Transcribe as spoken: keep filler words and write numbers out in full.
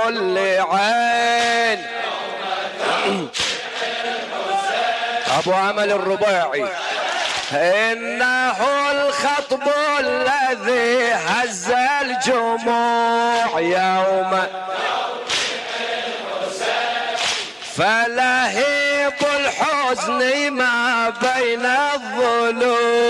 كل عين. ابو عمل الرباعي. انه الخطب الذي هز الجموع يوم فلهيب الحزن ما بين الضلوع.